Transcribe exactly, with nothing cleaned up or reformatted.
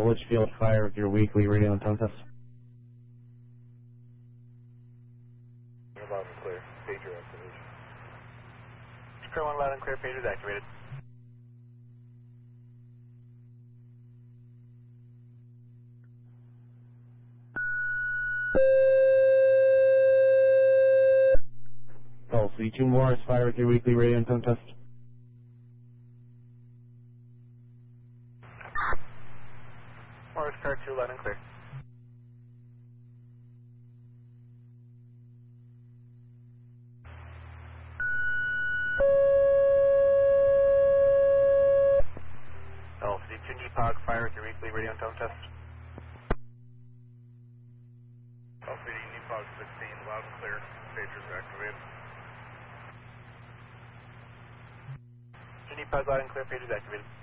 to Litchfield, fire with your weekly radio and tone test. Loud and clear. Pager activation. Crow one loud and clear, pagers activated. Oh, C two Morris, fire with your weekly radio and tone test. Morris car two loud and clear. Oh, C two N P O G, fire with your weekly radio and tone test. L C D N P O G sixteen, loud and clear. Pagers activated. N P O G loud and clear, pagers activated.